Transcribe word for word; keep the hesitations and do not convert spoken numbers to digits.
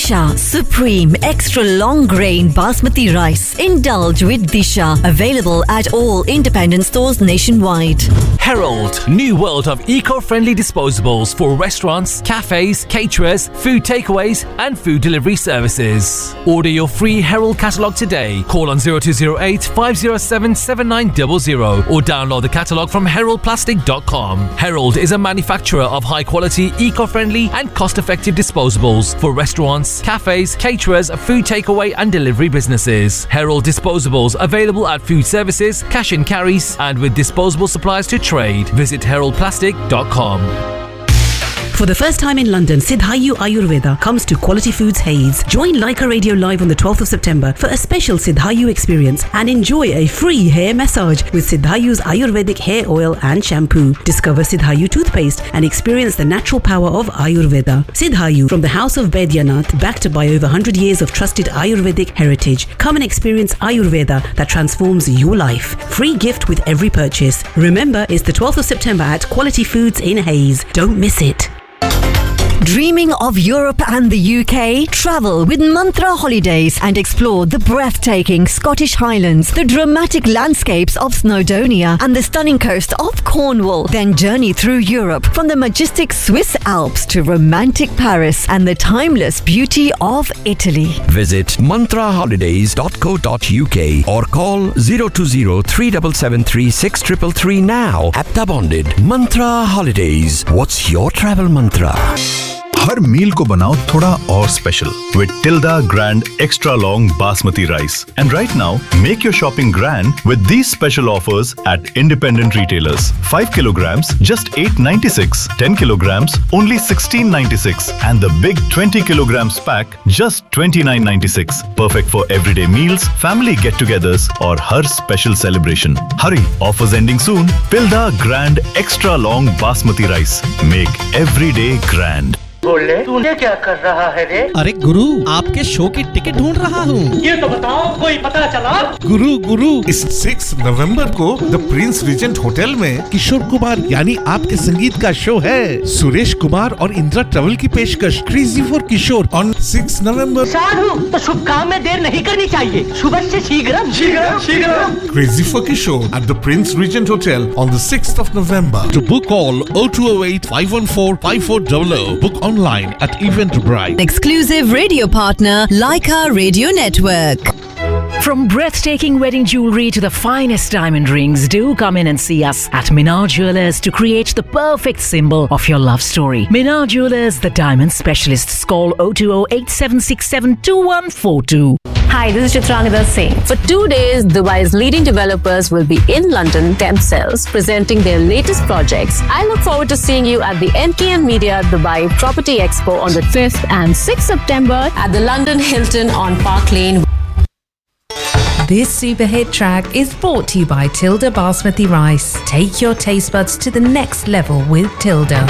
Disha Supreme Extra Long Grain Basmati Rice. Indulge with Disha. Available at all independent stores nationwide. Herald, new world of eco-friendly disposables for restaurants, cafes, caterers, food takeaways and food delivery services. Order your free Herald catalogue today. Call on zero two zero eight, five zero seven, seven nine zero zero or download the catalogue from herald plastic dot com. Herald is a manufacturer of high-quality, eco-friendly and cost-effective disposables for restaurants, cafes, caterers, food takeaway and delivery businesses. Herald disposables available at food services, cash and carries and with disposable supplies to trade. Visit herald plastic dot com. For the first time in London, Siddhayu Ayurveda comes to Quality Foods Hayes. Join Leica Radio Live on the twelfth of September for a special Siddhayu experience and enjoy a free hair massage with Siddhayu's Ayurvedic hair oil and shampoo. Discover Siddhayu toothpaste and experience the natural power of Ayurveda. Siddhayu, from the House of Baidyanath, backed by over one hundred years of trusted Ayurvedic heritage. Come and experience Ayurveda that transforms your life. Free gift with every purchase. Remember, it's the twelfth of September at Quality Foods in Hayes. Don't miss it. Dreaming of Europe and the U K? Travel with Mantra Holidays and explore the breathtaking Scottish Highlands, the dramatic landscapes of Snowdonia and the stunning coast of Cornwall. Then journey through Europe from the majestic Swiss Alps to romantic Paris and the timeless beauty of Italy. Visit mantra holidays dot co dot uk or call zero two zero, three seven seven three, six three three three now. Apta bonded. Mantra Holidays. What's your travel mantra? हर मील को बनाओ थोड़ा और special with Tilda Grand Extra Long Basmati Rice. And right now, make your shopping grand with these special offers at independent retailers. five kilograms, just eight ninety-six. ten kilograms, only sixteen ninety-six. And the big twenty kilograms pack, just twenty-nine ninety-six. Perfect for everyday meals, family get-togethers, or har special celebration. Hurry, offers ending soon. Tilda Grand Extra Long Basmati Rice. Make every day grand. बोले तूने क्या कर रहा है रे? अरे गुरु, आपके show की टिकट ढूंढ रहा हूँ। ये तो बताओ, कोई पता चला? गुरु गुरु इस छह नवंबर को द प्रिंस रीजेंट होटल में किशोर कुमार यानी आपके संगीत का शो है। सुरेश कुमार और इंदिरा ट्रेवल की पेशकश क्रेजी फॉर किशोर ऑन छह नवंबर। साधु, तो शुभ काम में देर नहीं करनी चाहिए। सुबह से शीघ्र शीघ्र शीघ्र। Crazy for Kishore at the Prince Regent Hotel on the sixth of November. To book all oh two oh eight, five one four, five four zero zero. Book online at Eventbrite. Exclusive radio partner Leica Radio Network. From breathtaking wedding jewelry to the finest diamond rings, do come in and see us at Minar Jewelers to create the perfect symbol of your love story. Minar Jewelers, the diamond specialists. Call oh two oh eight, seven six seven, two one four two. Hi, this is Chitranida Singh. For two days, Dubai's leading developers will be in London themselves presenting their latest projects. I look forward to seeing you at the N K M Media Dubai Property Expo on the fifth and sixth of September at the London Hilton on Park Lane. This super hit track is brought to you by Tilda Basmati Rice. Take your taste buds to the next level with Tilda.